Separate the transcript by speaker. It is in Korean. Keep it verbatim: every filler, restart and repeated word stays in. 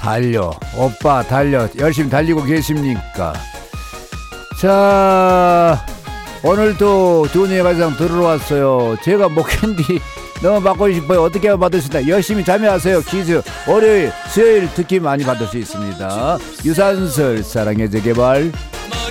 Speaker 1: 달려 오빠 달려 열심히 달리고 계십니까? 자, 오늘도 두뇌 가상 들어왔어요. 제가 목캔디 너무 받고 싶어요. 어떻게 하면 받을 수 있나? 열심히 참여하세요. 퀴즈 월요일 수요일 특히 많이 받을 수 있습니다. 유산슬 사랑의 재개발